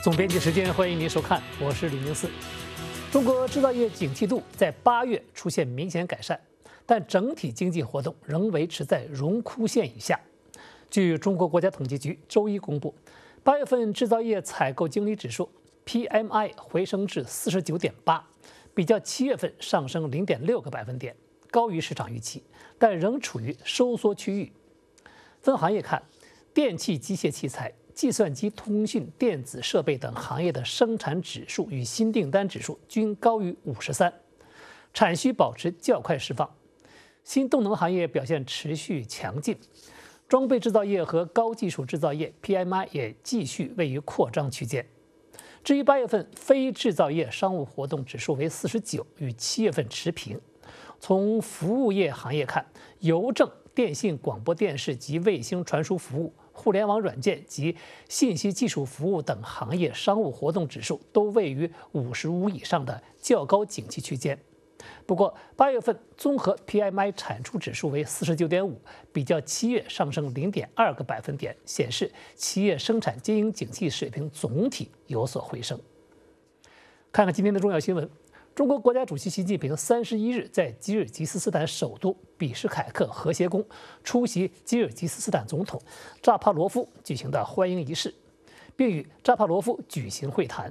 总编辑时间，欢迎您收看，我是李明四。中国制造业景气度在8月出现明显改善，但整体经济活动仍维持在荣枯线以下。据中国国家统计局周一公布，8月份制造业采购经理指数 PMI 回升至49.8，比较7月份上升0.6个百分点，高于市场预期，但仍处于收缩区域。分行业看，电气机械器材、计算机通讯、电子设备等行业的生产指数与新订单指数均高于53，产需保持较快释放。新动能行业表现持续强劲，装备制造业和高技术制造业 PMI 也继续位于扩张区间。至于8月份非制造业商务活动指数为49，与7月份持平。从服务业行业看，邮政、电信、广播电视及卫星传输服务、互联网软件及信息技术服务等行业商务活动指数都位于55以上的较高景气区间。不过，8月份综合 PMI 产出指数为49.5，比较7月上升0.2个百分点，显示企业生产经营景气水平总体有所回升。看看今天的重要新闻。中国国家主席习近平31日在吉尔吉斯斯坦首都比什凯克和谐宫出席吉尔吉斯斯坦总统扎帕罗夫举行的欢迎仪式，并与扎帕罗夫举行会谈。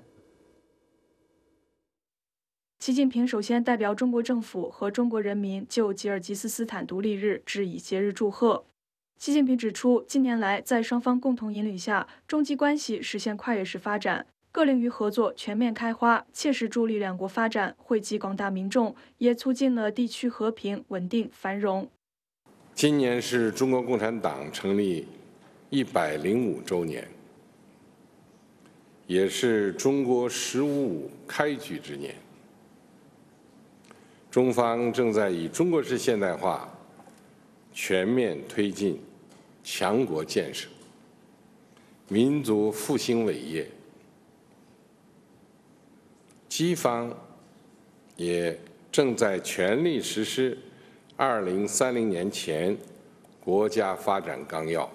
习近平首先代表中国政府和中国人民就吉尔吉斯斯坦独立日致以节日祝贺。习近平指出，近年来在双方共同引领下，中吉关系实现跨越式发展。各领域合作全面开花，切实助力两国发展，惠及广大民众，也促进了地区和平、稳定、繁荣。 今年是中国共产党成立105周年，也是中国“15+5”开局之年。中方正在以中国式现代化全面推进强国建设、民族复兴伟业。西方也正在全力实施2030年前国家发展纲要。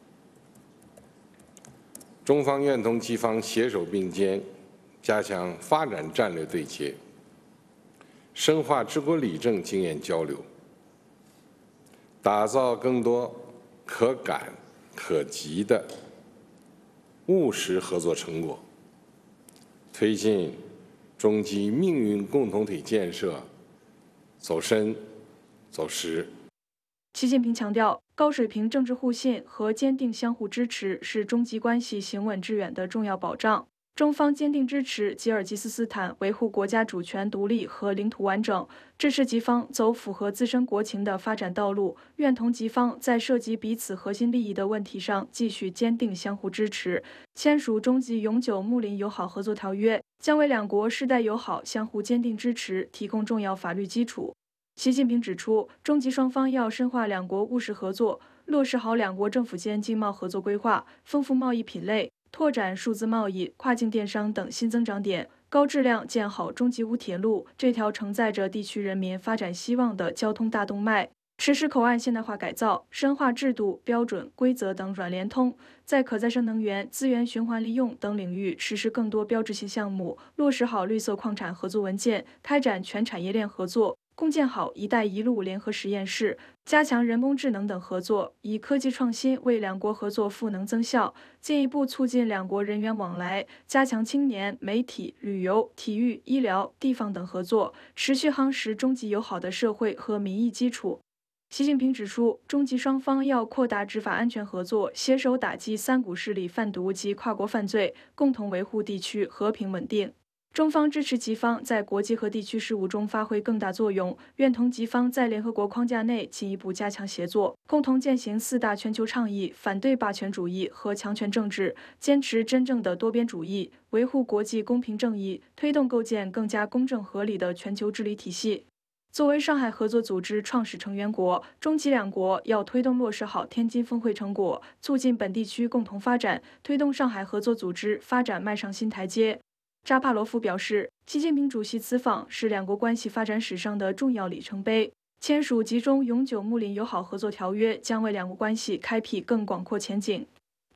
中方愿同西方携手并肩，加强发展战略对接，深化治国理政经验交流，打造更多可感可及的务实合作成果，推进中吉命运共同体建设走深走实。 习近平强调，高水平政治互信和坚定相互支持是中吉关系行稳致远的重要保障。中方坚定支持吉尔吉斯斯坦维护国家主权独立和领土完整，支持吉方走符合自身国情的发展道路，愿同吉方在涉及彼此核心利益的问题上继续坚定相互支持。签署中吉永久睦邻友好合作条约，将为两国世代友好相互坚定支持提供重要法律基础。习近平指出，中吉双方要深化两国务实合作，落实好两国政府间经贸合作规划，丰富贸易品类，拓展数字贸易、跨境电商等新增长点，高质量建好中吉乌铁路这条承载着地区人民发展希望的交通大动脉，实施口岸现代化改造，深化制度、标准、规则等软联通，在可再生能源、资源循环利用等领域实施更多标志性项目，落实好绿色矿产合作文件，开展全产业链合作，共建好“一带一路”联合实验室，加强人工智能等合作，以科技创新为两国合作赋能增效，进一步促进两国人员往来，加强青年、媒体、旅游、体育、医疗、地方等合作，持续夯实中吉友好的社会和民意基础。习近平指出，中吉双方要扩大执法安全合作，携手打击三股势力贩毒及跨国犯罪，共同维护地区和平稳定。中方支持吉方在国际和地区事务中发挥更大作用，愿同吉方在联合国框架内进一步加强协作，共同践行4大全球倡议，反对霸权主义和强权政治，坚持真正的多边主义，维护国际公平正义，推动构建更加公正合理的全球治理体系。作为上海合作组织创始成员国，中吉两国要推动落实好天津峰会成果，促进本地区共同发展，推动上海合作组织发展迈上新台阶。扎帕罗夫表示，习近平主席此访是两国关系发展史上的重要里程碑。签署吉中永久睦邻友好合作条约将为两国关系开辟更广阔前景。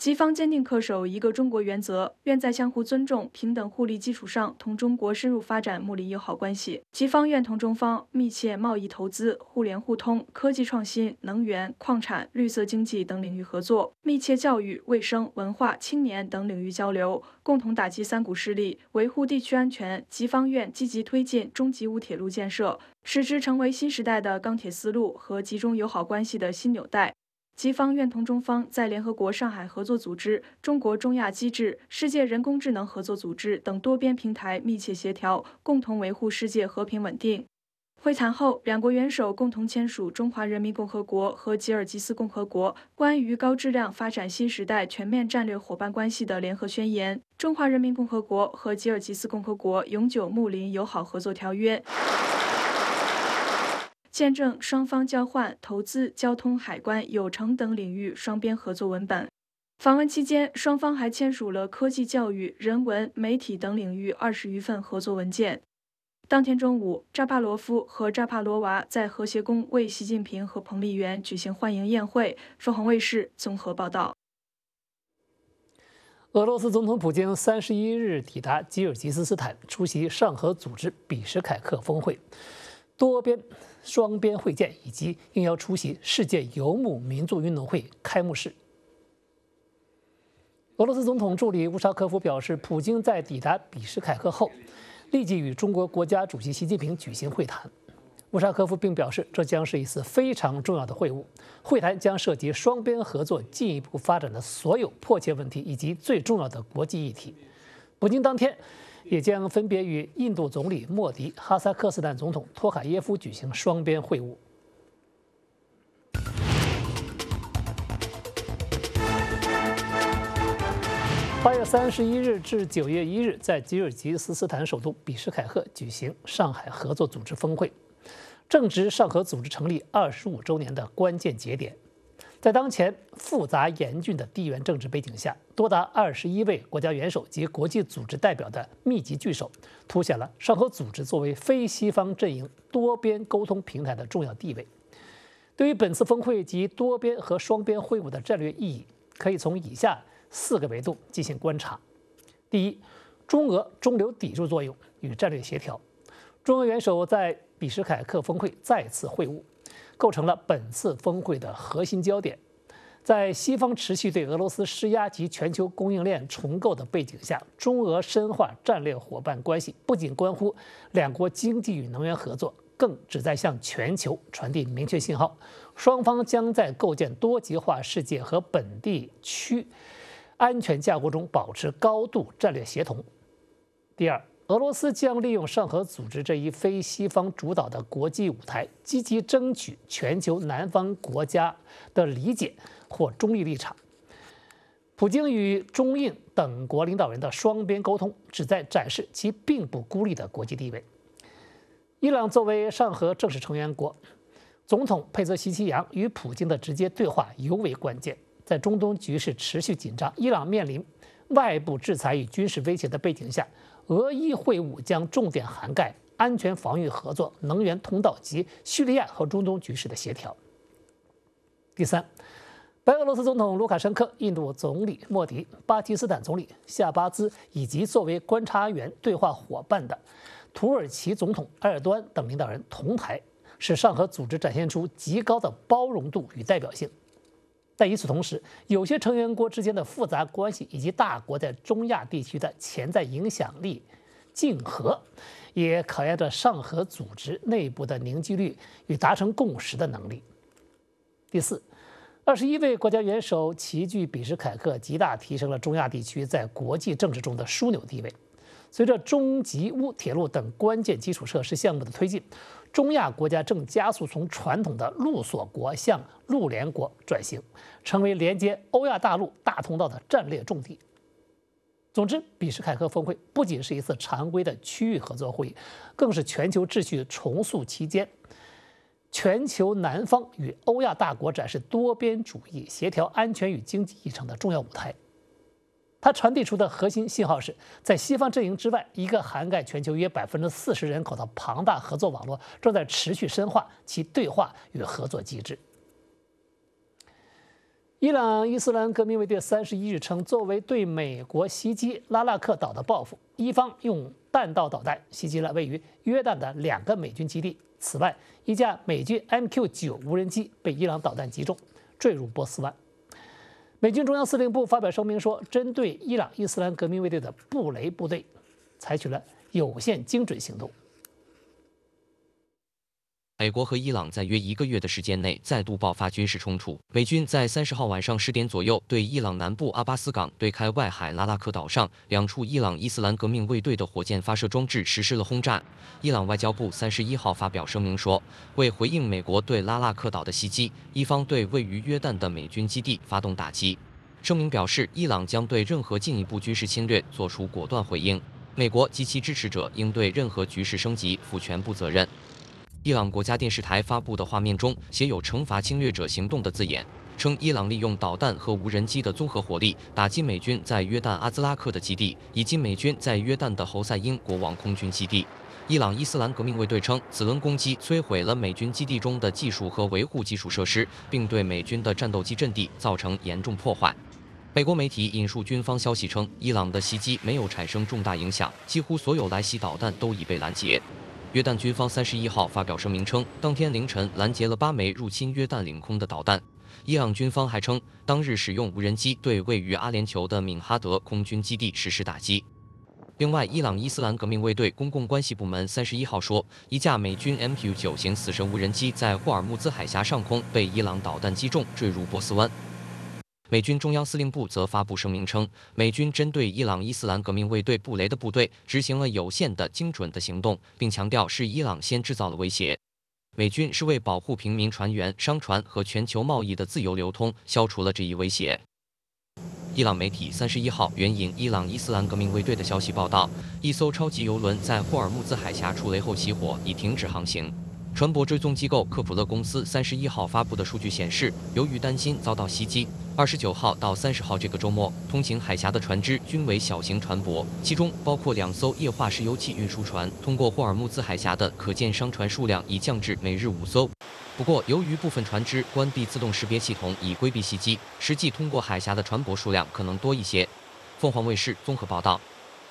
吉方坚定恪守一个中国原则，愿在相互尊重、平等互利基础上，同中国深入发展睦邻友好关系。吉方愿同中方密切贸易投资、互联互通、科技创新、能源、矿产、绿色经济等领域合作，密切教育、卫生、文化、青年等领域交流，共同打击三股势力，维护地区安全。吉方愿积极推进中吉乌铁路建设，使之成为新时代的钢铁丝路和吉中友好关系的新纽带。吉方愿同中方在联合国上海合作组织、中国中亚机制、世界人工智能合作组织等多边平台密切协调，共同维护世界和平稳定。会谈后，两国元首共同签署中华人民共和国和吉尔吉斯共和国关于高质量发展新时代全面战略伙伴关系的联合宣言、中华人民共和国和吉尔吉斯共和国永久睦邻友好合作条约，见证双方交换投资、交通、海关、有成等领域双边合作文本。访问期间，双方还签署了科技、教育、人文、媒体等领域20余份合作文件。当天中午，扎帕罗夫和扎帕罗娃在和谐宫为习近平和彭丽媛举行欢迎宴会。凤凰卫视综合报道。 俄罗斯总统普京31日抵达吉尔吉斯斯坦，出席上合组织比什凯克峰会、多边双边会见以及应邀出席世界游牧民族运动会开幕式。俄罗斯总统助理乌沙科夫表示，普京在抵达比什凯克后，立即与中国国家主席习近平举行会谈。乌沙科夫并表示，这将是一次非常重要的会晤，会谈将涉及双边合作进一步发展的所有迫切问题以及最重要的国际议题。普京当天也将分别与印度总理莫迪、哈萨克斯坦总统托卡耶夫举行双边会晤。8月31日至9月1日，在吉尔吉斯斯坦首都比什凯克举行上海合作组织峰会，正值上合组织成立25周年的关键节点。在当前复杂严峻的地缘政治背景下，多达21位国家元首及国际组织代表的密集聚首，凸显了上合组织作为非西方阵营多边沟通平台的重要地位。对于本次峰会及多边和双边会晤的战略意义，可以从以下4个维度进行观察。第一，中俄中流砥柱作用与战略协调。中俄元首在比什凯克峰会再次会晤，构成了本次峰会的核心焦点。在西方持续对俄罗斯施压及全球供应链重构的背景下，中俄深化战略伙伴关系，不仅关乎两国经济与能源合作，更旨在向全球传递明确信号：双方将在构建多极化世界和本地区安全架构中保持高度战略协同。第二，俄罗斯将利用上合组织这一非西方主导的国际舞台，积极争取全球南方国家的理解或中立立场。普京与中印等国领导人的双边沟通，旨在展示其并不孤立的国际地位。伊朗作为上合正式成员国，总统佩泽希奇扬与普京的直接对话尤为关键。在中东局势持续紧张、伊朗面临外部制裁与军事威胁的背景下，俄伊会晤将重点涵盖安全防御合作、能源通道及叙利亚和中东局势的协调。第三，白俄罗斯总统卢卡申科、印度总理莫迪、巴基斯坦总理夏巴兹以及作为观察员对话伙伴的土耳其总统埃尔多安等领导人同台，使上合组织展现出极高的包容度与代表性。但与此同时，有些成员国之间的复杂关系以及大国在中亚地区的潜在影响力竞合，也考验着上合组织内部的凝聚力与达成共识的能力。第四，21位国家元首齐聚比什凯克，极大提升了中亚地区在国际政治中的枢纽地位。随着中吉乌铁路等关键基础设施项目的推进，中亚国家正加速从传统的陆锁国向陆联国转型，成为连接欧亚大陆大通道的战略重地。总之，比什凯克峰会不仅是一次常规的区域合作会议，更是全球秩序重塑期间全球南方与欧亚大国展示多边主义、协调安全与经济议程的重要舞台。它传递出的核心信号是，在西方阵营之外，一个涵盖全球约40%人口的庞大合作网络正在持续深化其对话与合作机制。 伊朗伊斯兰革命卫队31日称，作为对美国袭击拉纳克岛的报复，伊方用弹道导弹袭击了位于约旦的2个美军基地。此外，一架美军 MQ-9无人机被伊朗导弹击中，坠入波斯湾。美军中央司令部发表声明说，针对伊朗伊斯兰革命卫队的布雷部队，采取了有限精准行动。 美国和伊朗在约1个月的时间内再度爆发军事冲突。美军在30号晚上10点左右对伊朗南部阿巴斯港对开外海拉纳克岛上2处伊朗伊斯兰革命卫队的火箭发射装置实施了轰炸。伊朗外交部31号发表声明说，为回应美国对拉纳克岛的袭击，伊方对位于约旦的美军基地发动打击。声明表示，伊朗将对任何进一步军事侵略作出果断回应，美国及其支持者应对任何局势升级负全部责任。伊朗国家电视台发布的画面中写有“惩罚侵略者行动”的字眼，称伊朗利用导弹和无人机的综合火力打击美军在约旦阿兹拉克的基地，以及美军在约旦的侯赛因国王空军基地。伊朗伊斯兰革命卫队称，此轮攻击摧毁了美军基地中的技术和维护基础设施，并对美军的战斗机阵地造成严重破坏。美国媒体引述军方消息称，伊朗的袭击没有产生重大影响，几乎所有来袭导弹都已被拦截。约旦军方31号发表声明称，当天凌晨拦截了8枚入侵约旦领空的导弹。伊朗军方还称，当日使用无人机对位于阿联酋的敏哈德空军基地实施打击。另外，伊朗伊斯兰革命卫队公共关系部门31号说，一架美军 MQ-9型死神无人机在霍尔木兹海峡上空被伊朗导弹击中，坠入波斯湾。美军中央司令部则发布声明称，美军针对伊朗伊斯兰革命卫队布雷的部队执行了有限的、精准的行动，并强调是伊朗先制造了威胁。美军是为保护平民船员、商船和全球贸易的自由流通，消除了这一威胁。伊朗媒体31号援引伊朗伊斯兰革命卫队的消息报道，一艘超级油轮在霍尔木兹海峡触雷后起火，已停止航行。船舶追踪机构科普勒公司31号发布的数据显示，由于担心遭到袭击，29号到30号这个周末，通行海峡的船只均为小型船舶，其中包括2艘液化石油气运输船。通过霍尔木兹海峡的可见商船数量已降至每日5艘。不过，由于部分船只关闭自动识别系统以规避袭击，实际通过海峡的船舶数量可能多一些。凤凰卫视综合报道。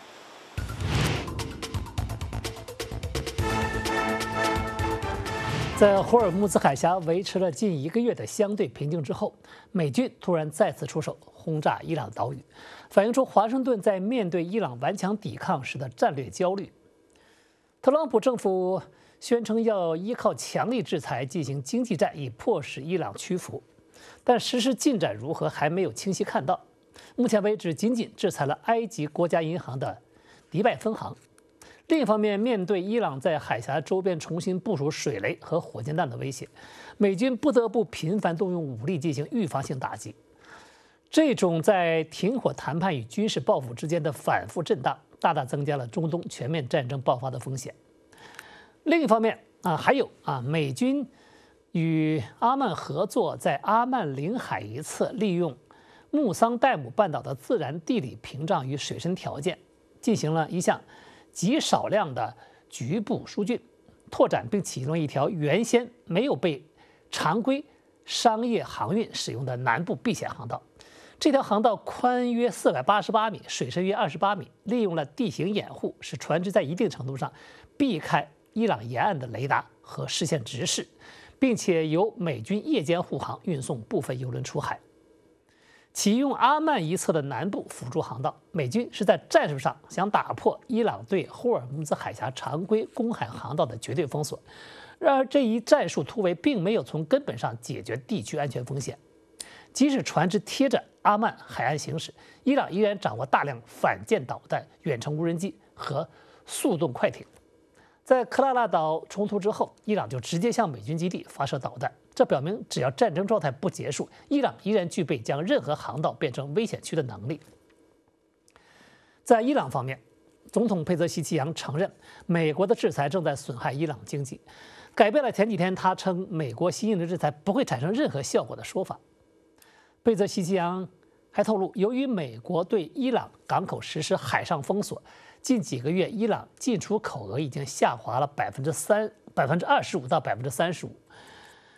在霍尔木兹海峡维持了近1个月的相对平静之后，美军突然再次出手轰炸伊朗岛屿，反映出华盛顿在面对伊朗顽强抵抗时的战略焦虑。特朗普政府宣称要依靠强力制裁进行经济战，以迫使伊朗屈服，但实施进展如何还没有清晰看到。目前为止，仅仅制裁了埃及国家银行的迪拜分行。另一方面，面对伊朗在海峡周边重新部署水雷和火箭弹的威胁，美军不得不频繁动用武力进行预防性打击。这种在停火谈判与军事报复之间的反复震荡，大大增加了中东全面战争爆发的风险。另一方面还有美军与阿曼合作，在阿曼领海一侧利用穆桑代姆半岛的自然地理屏障与水深条件，进行了一项极少量的局部疏浚，拓展并启动一条原先没有被常规商业航运使用的南部避险航道。这条航道宽约488米，水深约28米，利用了地形掩护，使船只在一定程度上避开伊朗沿岸的雷达和视线直视，并且由美军夜间护航运送部分油轮出海。启用阿曼一侧的南部辅助航道，美军是在战术上想打破伊朗对霍尔木兹海峡常规公海航道的绝对封锁。然而，这一战术突围并没有从根本上解决地区安全风险。即使船只贴着阿曼海岸行驶，伊朗依然掌握大量反舰导弹、远程无人机和速动快艇。在克拉拉岛冲突之后，伊朗就直接向美军基地发射导弹，这表明只要战争状态不结束，伊朗依然具备将任何航道变成危险区的能力。在伊朗方面，总统佩泽西奇扬承认美国的制裁正在损害伊朗经济，改变了前几天他称美国新印的制裁不会产生任何效果的说法。佩泽西奇扬还透露，由于美国对伊朗港口实施海上封锁，近几个月伊朗进出口额已经下滑了25%到35%。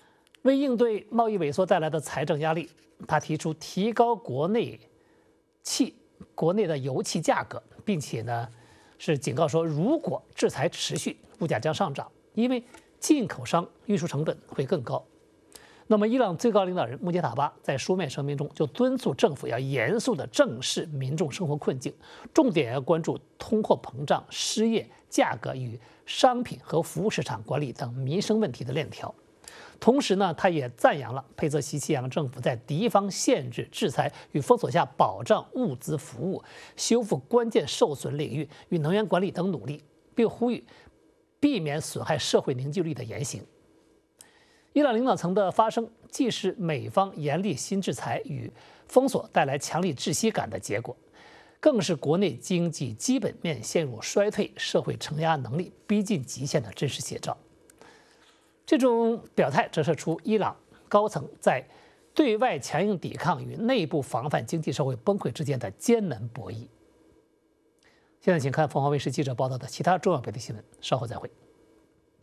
为应对贸易萎缩带来的财政压力，他提出提高国内的油气价格，并且呢是警告说，如果制裁持续，物价将上涨，因为进口商运输成本会更高。那么，伊朗最高领导人穆杰塔巴在书面声明中就敦促政府要严肃地正视民众生活困境，重点要关注通货膨胀、失业、价格与商品和服务市场管理等民生问题的链条。同时呢，他也赞扬了佩泽西奇扬政府在敌方限制、制裁与封锁下保障物资服务、修复关键受损领域与能源管理等努力，并呼吁避免损害社会凝聚力的言行。伊朗领导层的发声，既是美方严厉新制裁与封锁带来强烈窒息感的结果，更是国内经济基本面陷入衰退、社会承压能力逼近极限的真实写照。这种表态折射出伊朗高层在对外强硬抵抗与内部防范经济社会崩溃之间的艰难博弈。现在请看凤凰卫视记者报道的其他重要本地新闻，稍后再会。